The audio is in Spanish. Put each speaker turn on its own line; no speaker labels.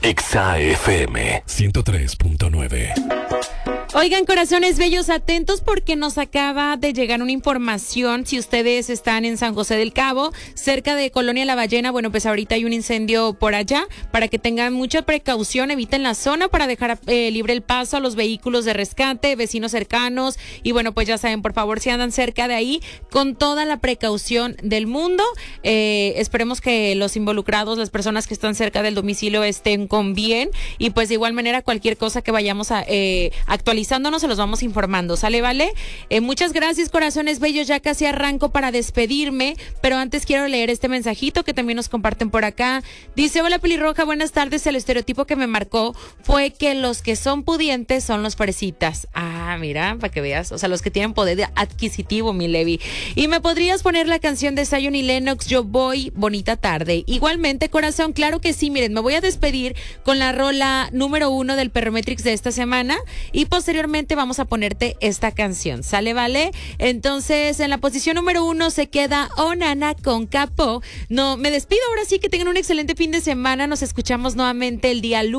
Exa FM 103.9.
Oigan, corazones bellos, atentos porque nos acaba de llegar una información. Si ustedes están en San José del Cabo, cerca de Colonia La Ballena, bueno, pues ahorita hay un incendio por allá. Para que tengan mucha precaución, eviten la zona para dejar libre el paso a los vehículos de rescate, vecinos cercanos. Y bueno, pues ya saben, por favor, si andan cerca de ahí, con toda la precaución del mundo. Esperemos que los involucrados, las personas que están cerca del domicilio, estén con bien. Y pues de igual manera, cualquier cosa que vayamos a actualizándonos, se los vamos informando, ¿sale, vale? Muchas gracias, corazones bellos, ya casi arranco para despedirme, pero antes quiero leer este mensajito que también nos comparten por acá. Dice: hola Pelirroja, buenas tardes, el estereotipo que me marcó fue que los que son pudientes son los fresitas. Ah, mira, para que veas, o sea, los que tienen poder adquisitivo, mi Levi. Y me podrías poner la canción de Zion y Lennox, Yo Voy, bonita tarde. Igualmente, corazón, claro que sí, miren, me voy a despedir con la rola número 1 del Perrometrix de esta semana y posteriormente vamos a ponerte esta canción, ¿sale, vale? Entonces, en la posición número 1 se queda Onana con Capo. No, me despido ahora sí, que tengan un excelente fin de semana, nos escuchamos nuevamente el día lunes.